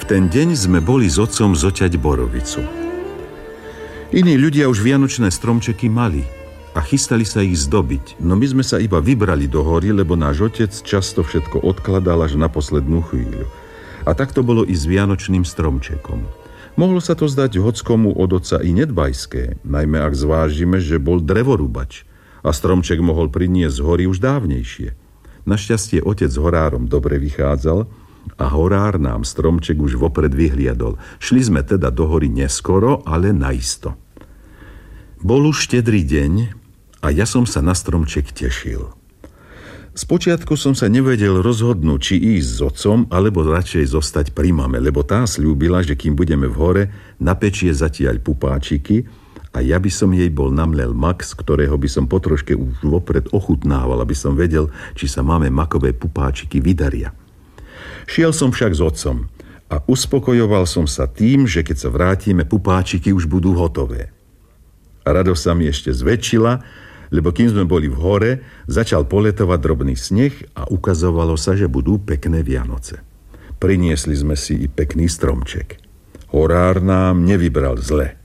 V ten deň sme boli s otcom zoťať borovicu. Iní ľudia už vianočné stromčeky mali a chystali sa ich zdobiť, no my sme sa iba vybrali do hory, lebo náš otec často všetko odkladal až na poslednú chvíľu. A tak to bolo i s vianočným stromčekom. Mohlo sa to zdať hockomu od otca i nedbajské, najmä ak zvážime, že bol drevorúbač a stromček mohol priniesť z hory už dávnejšie. Našťastie otec s horárom dobre vychádzal a horár nám stromček už vopred vyhliadol. Šli sme teda do hory neskoro, ale naisto. Bol už štedrý deň a ja som sa na stromček tešil. Spočiatku som sa nevedel rozhodnúť, či ísť s otcom, alebo radšej zostať pri mame, lebo tá sľúbila, že kým budeme v hore, napečie zatiaľ pupáčiky a ja by som jej bol namlel mak, z ktorého by som potroške už vopred ochutnával, aby som vedel, či sa máme makové pupáčiky vydaria. Šiel som však s otcom a uspokojoval som sa tým, že keď sa vrátime, pupáčiky už budú hotové. A radosť sa mi ešte zväčšila, lebo kým sme boli v hore, začal poletovať drobný sneh a ukazovalo sa, že budú pekné Vianoce. Priniesli sme si i pekný stromček. Horár nám nevybral zle.